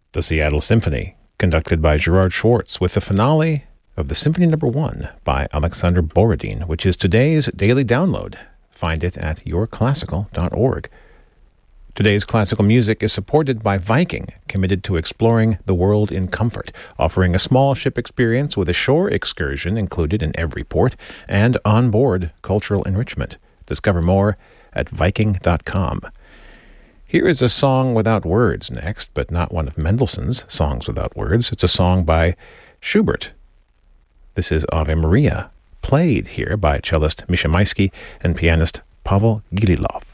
The Seattle Symphony, conducted by Gerard Schwartz, with the finale of the Symphony No. 1 by Alexander Borodin, which is today's daily download. Find it at yourclassical.org. Today's classical music is supported by Viking, committed to exploring the world in comfort, offering a small ship experience with a shore excursion included in every port and on-board cultural enrichment. Discover more at Viking.com. Here is a song without words next, but not one of Mendelssohn's songs without words. It's a song by Schubert. This is Ave Maria, played here by cellist Misha Maisky and pianist Pavel Gililov.